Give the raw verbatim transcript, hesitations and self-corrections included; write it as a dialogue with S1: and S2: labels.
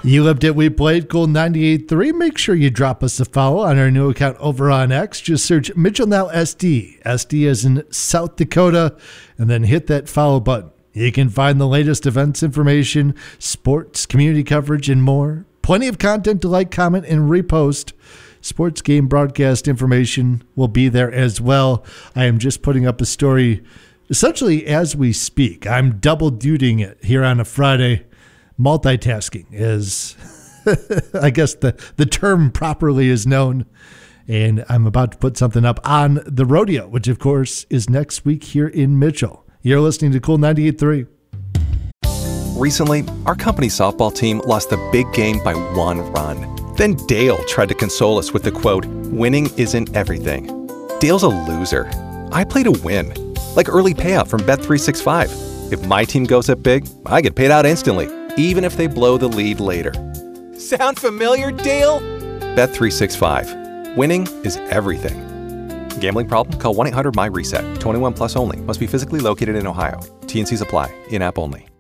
S1: You loved it. We played Gold ninety-eight point three. Make sure you drop us a follow on our new account over on X. Just search Mitchell Now S D. S D as in South Dakota, and then hit that follow button. You can find the latest events information, sports, community coverage, and more. Plenty of content to like, comment, and repost. Sports game broadcast information will be there as well. I am just putting up a story essentially as we speak. I'm double dutying it here on a Friday. Multitasking is, I guess, the, the term properly is known. And I'm about to put something up on the rodeo, which, of course, is next week here in Mitchell. You're listening to Cool ninety-eight point three.
S2: Recently, our company softball team lost the big game by one run. Then Dale tried to console us with the quote, "Winning isn't everything." Dale's a loser. I play to win, like early payout from Bet three sixty-five. If my team goes up big, I get paid out instantly, even if they blow the lead later. Sound familiar, Dale? Bet three sixty-five. Winning is everything. Gambling problem? Call one eight hundred M Y RESET. twenty-one plus only. Must be physically located in Ohio. T and Cs apply. In-app only.